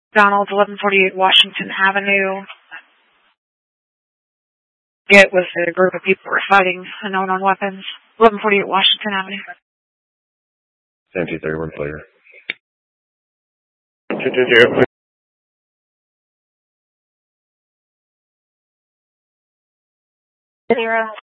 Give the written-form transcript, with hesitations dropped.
Donald, 1148 Washington Avenue. It was a group of people who were fighting unknown on weapons. 1148 Washington Avenue. Santee 31 player. 220. Zero.